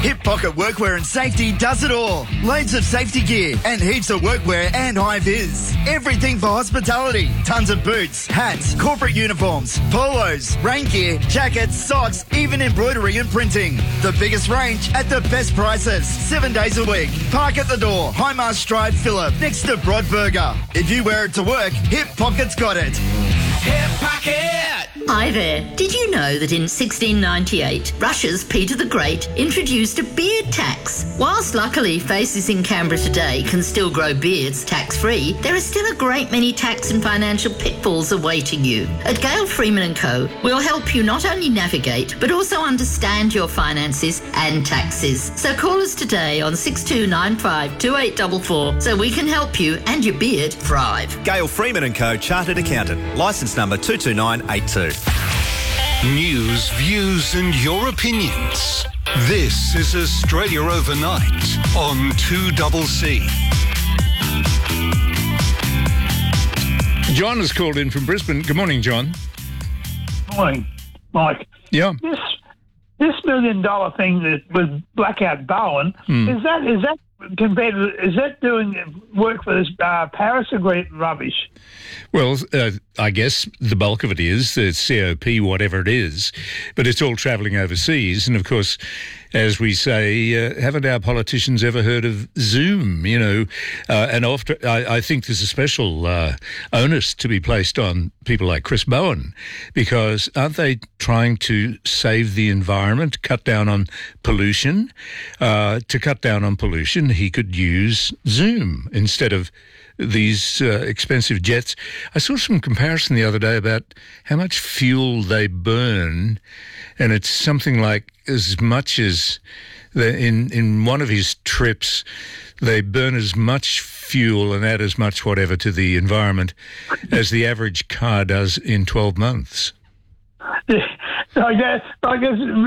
Hip Pocket Workwear and Safety does it all. Loads of safety gear and heaps of workwear and high vis. Everything for hospitality. Tons of boots, hats, corporate uniforms, polos, rain gear, jackets, socks, even embroidery and printing. The biggest range at the best prices. 7 days a week. Park at the door. Highmast Drive, Phillip, next to Broadburger. If you wear it to work, Hip Pocket's got it. Hip Pocket! Hi there. Did you know that in 1698, Russia's Peter the Great introduced a beard tax? Whilst luckily faces in Canberra today can still grow beards tax-free, there are still a great many tax and financial pitfalls awaiting you. At Gale Freeman & Co, we'll help you not only navigate, but also understand your finances and taxes. So call us today on 6295 2844 so we can help you and your beard thrive. Gale Freeman & Co, Chartered Accountant. Licence number 22982. News, views and your opinions. This is Australia Overnight on 2CC. John has called in from Brisbane. Good morning, John. Morning, Mike. Yeah. This $1 million thing that with Blackout Bowen, is that compared to, is that doing work for this Paris Agreement rubbish? Well, I guess the bulk of it is the COP, whatever it is, but it's all travelling overseas. And of course, as we say, haven't our politicians ever heard of Zoom? You know, and after I think there's a special onus to be placed on people like Chris Bowen, because aren't they trying to save the environment, cut down on pollution? To cut down on pollution, he could use Zoom instead of these expensive jets. I saw some comparison the other day about how much fuel they burn, and it's something like as much as in one of his trips, they burn as much fuel and add as much whatever to the environment as the average car does in 12 months. I guess I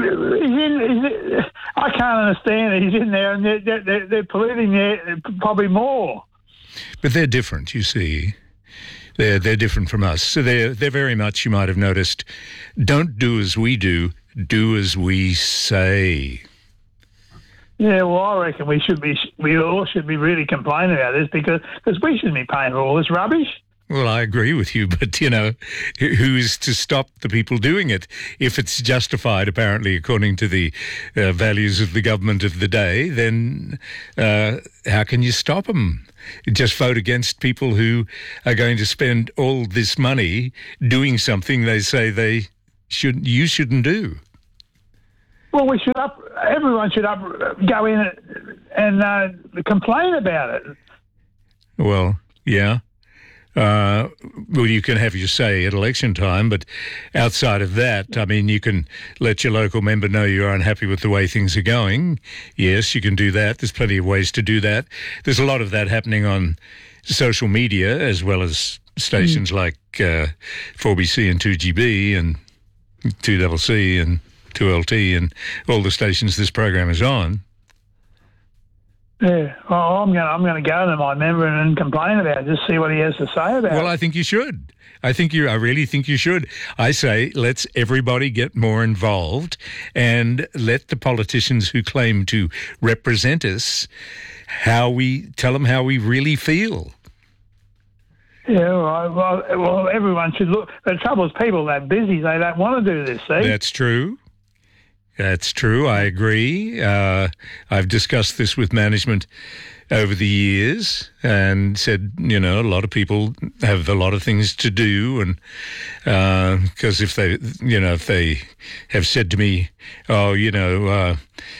can't understand it. He's in there and they're polluting there probably more. But they're different, you see. They're different from us. So they're very much, you might have noticed, don't do as we do as we say. Yeah, well, I reckon we all should be really complaining about this because we shouldn't be paying for all this rubbish. Well, I agree with you, but, you know, who's to stop the people doing it? If it's justified, apparently, according to the values of the government of the day, then how can you stop them? Just vote against people who are going to spend all this money doing something they say you shouldn't do. Well, everyone should go in and complain about it. Well, yeah. Well, you can have your say at election time, but outside of that, I mean, you can let your local member know you're unhappy with the way things are going. Yes, you can do that. There's plenty of ways to do that. There's a lot of that happening on social media, as well as stations like 4BC and 2GB and 2CC and 2LT and all the stations this program is on. Yeah, well, I'm going to go to my member and complain about it, just see what he has to say about it. Well, I think you should. I really think you should. I say let's everybody get more involved and let the politicians who claim to represent us tell them how we really feel. Yeah, well, everyone should look. The trouble is people are that busy, they don't want to do this, see? That's true. That's true. I agree. I've discussed this with management over the years and said, you know, a lot of people have a lot of things to do, and because if they have said to me, oh, you know,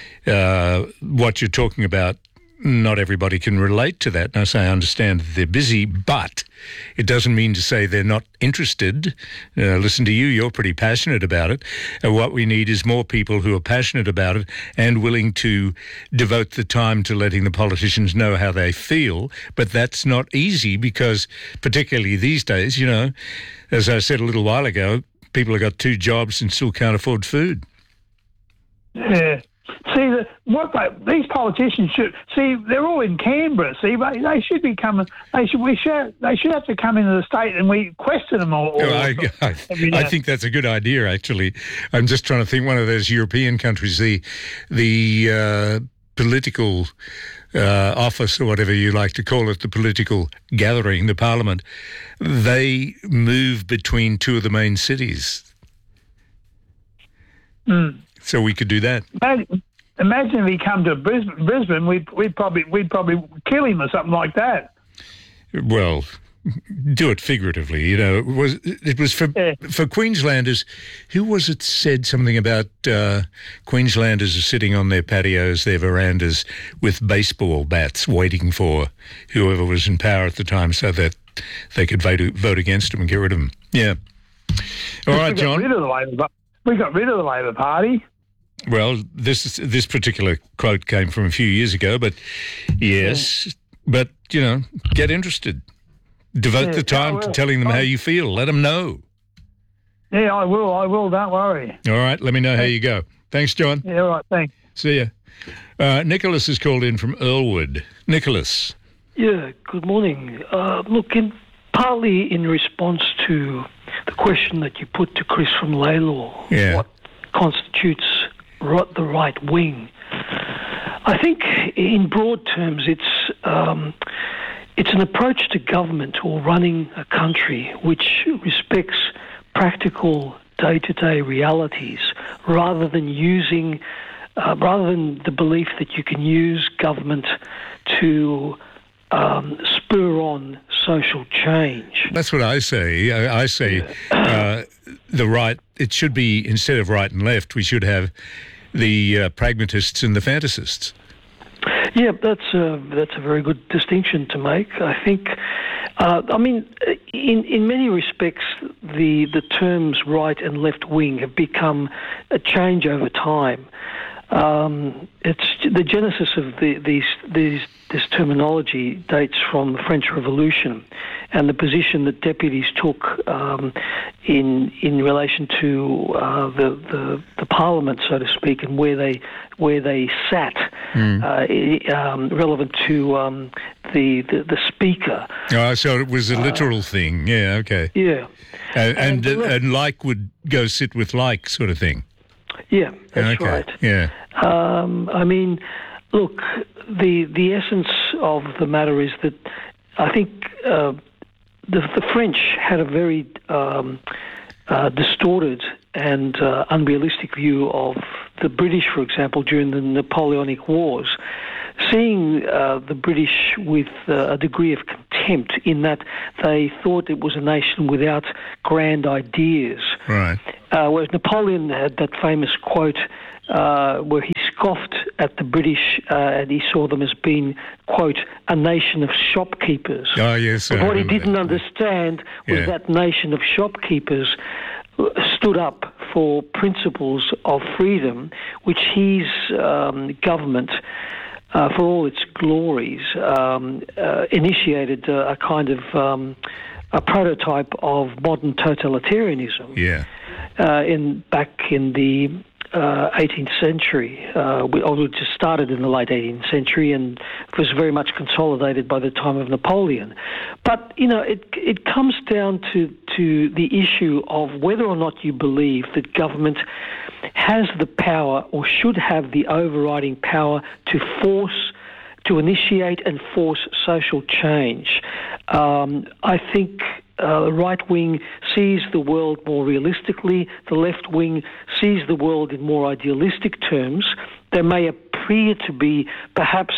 what you're talking about, not everybody can relate to that. And I say, I understand that they're busy, but it doesn't mean to say they're not interested. Listen to you, you're pretty passionate about it. And what we need is more people who are passionate about it and willing to devote the time to letting the politicians know how they feel. But that's not easy because, particularly these days, you know, as I said a little while ago, people have got 2 jobs and still can't afford food. Yeah. See, these politicians should see. They're all in Canberra. See, but they should be coming. They should have to come into the state and we question them all. I think that's a good idea. Actually, I'm just trying to think. One of those European countries, the political office or whatever you like to call it, the political gathering, the parliament, they move between two of the main cities. Mm. So we could do that. Imagine if he come to Brisbane, we'd probably kill him or something like that. Well, do it figuratively, you know. It was for Queenslanders. Who was it said something about Queenslanders are sitting on their patios, their verandas, with baseball bats, waiting for whoever was in power at the time, so that they could vote against him and get rid of him. Yeah. All right, John. We got rid of the Labor Party. Well, this particular quote came from a few years ago, but yes, but you know, get interested. Devote the time to telling them how you feel. Let them know. Yeah, I will. Don't worry. All right. Let me know how you go. Thanks, John. Yeah, all right. Thanks. See ya. Nicholas has called in from Earlwood. Nicholas. Yeah, good morning. Look, partly in response to the question that you put to Chris from Laylaw, what constitutes the right wing? I think in broad terms it's an approach to government or running a country which respects practical day-to-day realities rather than the belief that you can use government to spur on social change. That's what I say. I say the right, it should be, instead of right and left, we should have the pragmatists and the fantasists. Yeah, that's a very good distinction to make. I think, in many respects, the terms right and left wing have become a change over time. It's the genesis of this terminology dates from the French Revolution and the position that deputies took in relation to the Parliament, so to speak, and where they sat, relevant to the Speaker. Oh, so it was a literal thing. Yeah. Okay. Yeah. And like would go sit with like, sort of thing. Yeah, that's right. Yeah. Look, the essence of the matter is that I think the French had a very distorted and unrealistic view of the British, for example, during the Napoleonic Wars, seeing the British with a degree of contempt in that they thought it was a nation without grand ideas. Right. Whereas Napoleon had that famous quote where he scoffed at the British and he saw them as being, quote, a nation of shopkeepers. Oh, yes. But what he didn't understand was that nation of shopkeepers stood up for principles of freedom, which his government, for all its glories, initiated a kind of a prototype of modern totalitarianism. Yeah. Back in the 18th century, it just started in the late 18th century and was very much consolidated by the time of Napoleon. But, you know, it comes down to the issue of whether or not you believe that government has the power or should have the overriding power to initiate and force social change. I think the right wing sees the world more realistically. The left wing sees the world in more idealistic terms. They may appear to be perhaps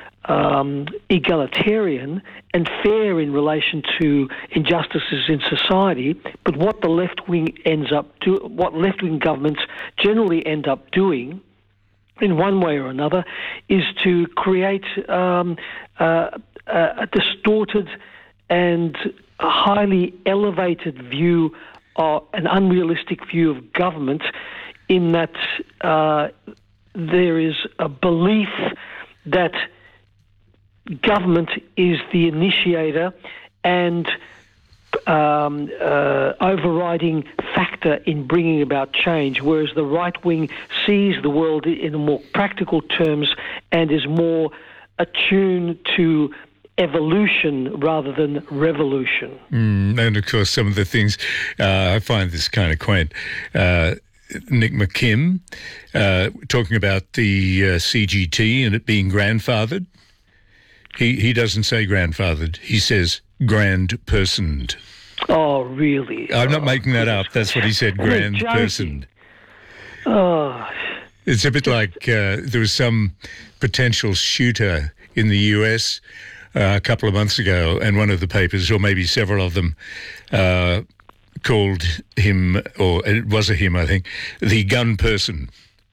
egalitarian and fair in relation to injustices in society, but what the left wing what left wing governments generally end up doing, in one way or another, is to create a distorted and a highly elevated view, an unrealistic view of government, in that there is a belief that government is the initiator and overriding factor in bringing about change, whereas the right wing sees the world in more practical terms and is more attuned to evolution rather than revolution. And of course, some of the things I find this kind of quaint. Nick McKim talking about the CGT and it being grandfathered. He doesn't say grandfathered. He says grand-personed. Oh, really? I'm not making that up. That's what he said, grand-personed. Oh. It's a bit like there was some potential shooter in the US a couple of months ago, and one of the papers, or maybe several of them, called him, or it was a him, I think, the gun person.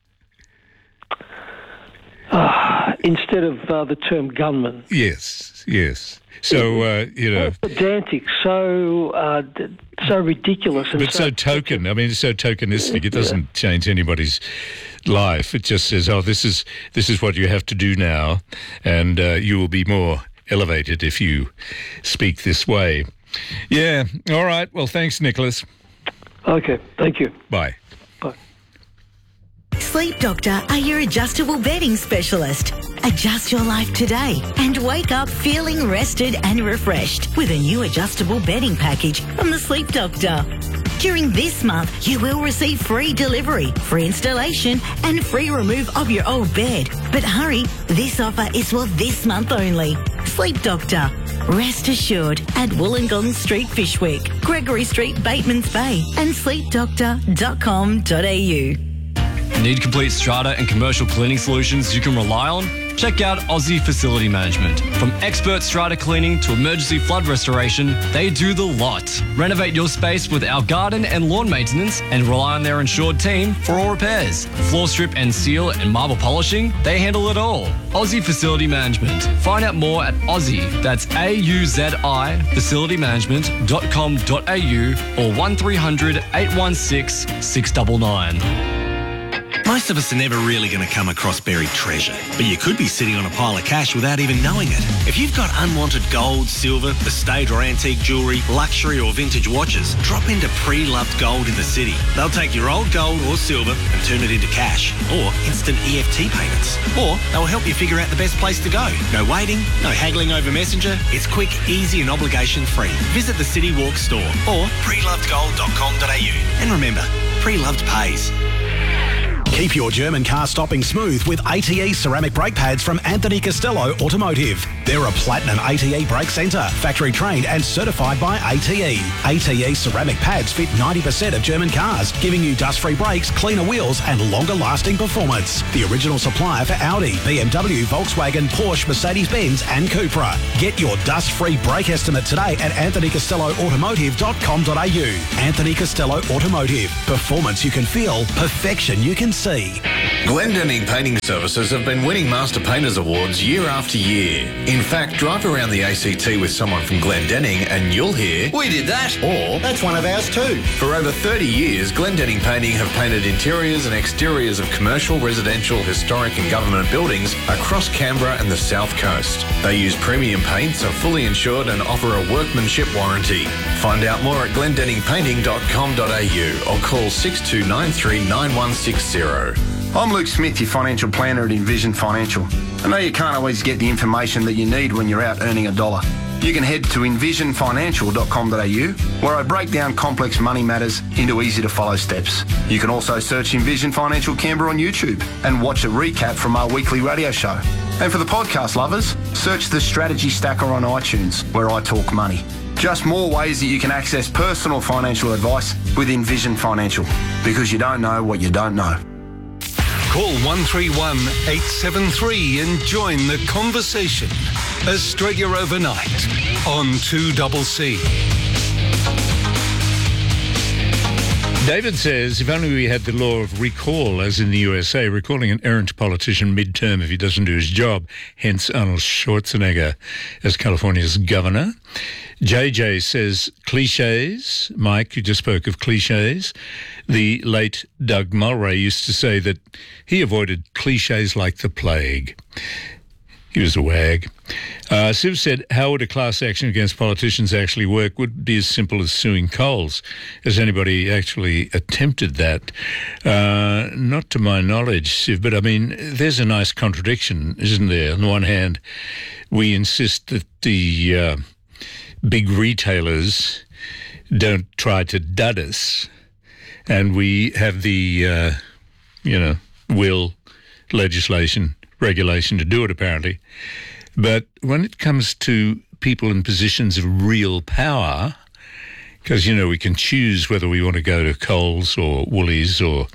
Instead of the term gunman. Yes. So, pedantic, so ridiculous. And but so token. I mean, it's so tokenistic. It doesn't change anybody's life. It just says, oh, this is what you have to do now, and you will be more elevated if you speak this way. Yeah. All right. Well, thanks, Nicholas. Okay. Thank you. Bye. Bye. Sleep Doctor are your adjustable bedding specialist. Adjust your life today and wake up feeling rested and refreshed with a new adjustable bedding package from the Sleep Doctor. During this month, you will receive free delivery, free installation and free remove of your old bed. But hurry, this offer is for this month only. Sleep Doctor. Rest assured at Wollongong Street, Fyshwick, Gregory Street, Batemans Bay and sleepdoctor.com.au. Need complete strata and commercial cleaning solutions you can rely on? Check out Aussie Facility Management. From expert strata cleaning to emergency flood restoration, they do the lot. Renovate your space with our garden and lawn maintenance and rely on their insured team for all repairs. Floor strip and seal and marble polishing, they handle it all. Aussie Facility Management. Find out more at Aussie, that's AUZI, facilitymanagement.com.au or 1300 816 699. Most of us are never really going to come across buried treasure, but you could be sitting on a pile of cash without even knowing it. If you've got unwanted gold, silver, estate or antique jewellery, luxury or vintage watches, drop into Pre-Loved Gold in the city. They'll take your old gold or silver and turn it into cash or instant EFT payments. Or they'll help you figure out the best place to go. No waiting, no haggling over Messenger. It's quick, easy and obligation free. Visit the City Walk store or prelovedgold.com.au. And remember, Pre-Loved pays. Keep your German car stopping smooth with ATE ceramic brake pads from Anthony Costello Automotive. They're a platinum ATE brake centre, factory trained and certified by ATE. ATE ceramic pads fit 90% of German cars, giving you dust-free brakes, cleaner wheels and longer-lasting performance. The original supplier for Audi, BMW, Volkswagen, Porsche, Mercedes-Benz and Cupra. Get your dust-free brake estimate today at anthonycostelloautomotive.com.au. Anthony Costello Automotive. Performance you can feel, perfection you can see. Glendinning Painting Services have been winning Master Painters Awards year after year. In fact, drive around the ACT with someone from Glendinning and you'll hear, "We did that," or "That's one of ours too." For over 30 years, Glendinning Painting have painted interiors and exteriors of commercial, residential, historic and government buildings across Canberra and the South Coast. They use premium paints, are fully insured and offer a workmanship warranty. Find out more at glendenningpainting.com.au or call 6293 9160. I'm Luke Smith, your financial planner at Envision Financial. I know you can't always get the information that you need when you're out earning a dollar. You can head to envisionfinancial.com.au, where I break down complex money matters into easy-to-follow steps. You can also search Envision Financial Canberra on YouTube and watch a recap from our weekly radio show. And for the podcast lovers, search the Strategy Stacker on iTunes, where I talk money. Just more ways that you can access personal financial advice with Envision Financial, because you don't know what you don't know. Call 131 873 and join the conversation. Australia Overnight on 2CC. David says, if only we had the law of recall, as in the USA, recalling an errant politician mid-term if he doesn't do his job, hence Arnold Schwarzenegger as California's governor. JJ says, cliches. Mike, you just spoke of cliches. The late Doug Mulray used to say that he avoided cliches like the plague. He was a wag. Siv said, how would a class action against politicians actually work? Would be as simple as suing Coles. Has anybody actually attempted that? Not to my knowledge, Siv, but I mean, there's a nice contradiction, isn't there? On the one hand, we insist that the big retailers don't try to dud us, and we have the, legislation, regulation to do it, apparently. But when it comes to people in positions of real power, because, we can choose whether we want to go to Coles or Woolies or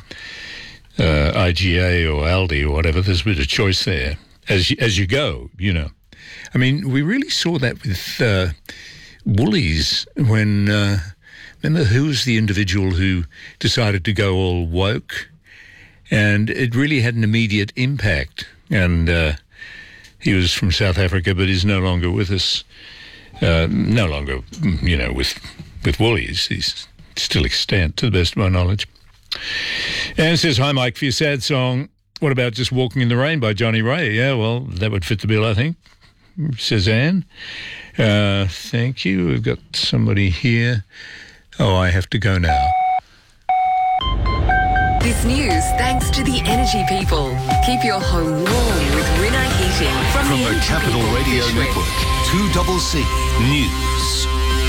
IGA or Aldi or whatever, there's a bit of choice there as you go, I mean, we really saw that with Woolies when, remember who was the individual who decided to go all woke? And it really had an immediate impact. And he was from South Africa, but he's no longer with us. No longer, with Woolies. He's still extant, to the best of my knowledge. And it says, hi, Mike, for your sad song, what about Just Walking in the Rain by Johnny Ray? Yeah, well, that would fit the bill, I think, says Anne. Thank you. We've got somebody here. Oh, I have to go now. This news thanks to the energy people. Keep your home warm with Rinnai Heating. From the Capital Radio Network, 2CC News.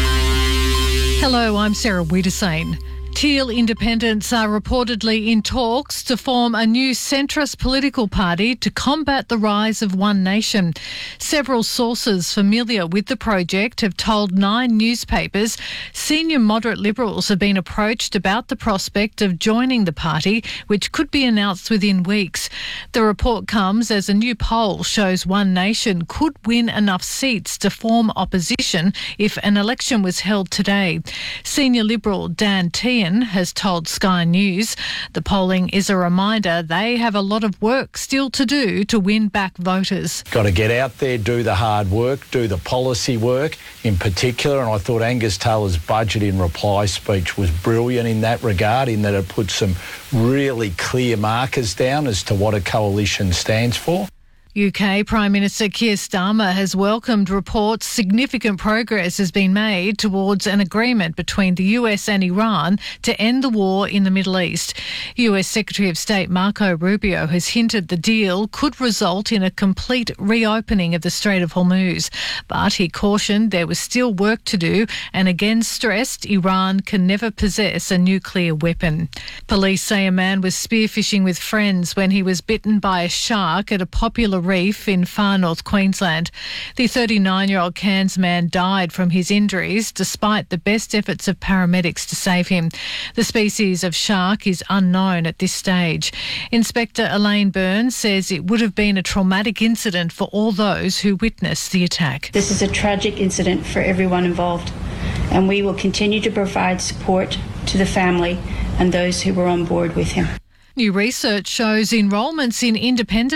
Hello, I'm Sarah Wiedersane. Teal Independents are reportedly in talks to form a new centrist political party to combat the rise of One Nation. Several sources familiar with the project have told 9 newspapers senior moderate Liberals have been approached about the prospect of joining the party, which could be announced within weeks. The report comes as a new poll shows One Nation could win enough seats to form opposition if an election was held today. Senior Liberal Dan Tehan has told Sky News the polling is a reminder they have a lot of work still to do to win back voters. Got to get out there, do the hard work, do the policy work in particular, and I thought Angus Taylor's budget in reply speech was brilliant in that regard, in that it put some really clear markers down as to what a coalition stands for. UK Prime Minister Keir Starmer has welcomed reports significant progress has been made towards an agreement between the US and Iran to end the war in the Middle East. US Secretary of State Marco Rubio has hinted the deal could result in a complete reopening of the Strait of Hormuz, but he cautioned there was still work to do and again stressed Iran can never possess a nuclear weapon. Police say a man was spearfishing with friends when he was bitten by a shark at a popular reef in far north Queensland. The 39-year-old Cairns man died from his injuries despite the best efforts of paramedics to save him. The species of shark is unknown at this stage. Inspector Elaine Burns says it would have been a traumatic incident for all those who witnessed the attack. This is a tragic incident for everyone involved, and we will continue to provide support to the family and those who were on board with him. New research shows enrolments in independent